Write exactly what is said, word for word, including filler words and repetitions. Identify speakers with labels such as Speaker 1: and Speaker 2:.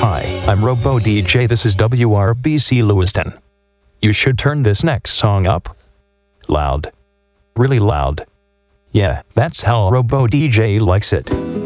Speaker 1: Hi, I'm Robo D J. This is W R B C Lewiston. You should turn this next song up. Loud. Really loud. Yeah, that's how Robo D J likes it.